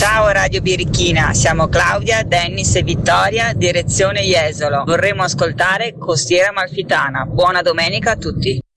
Ciao Radio Birichina, siamo Claudia, Dennis e Vittoria, direzione Jesolo. Vorremmo ascoltare Costiera Amalfitana. Buona domenica a tutti.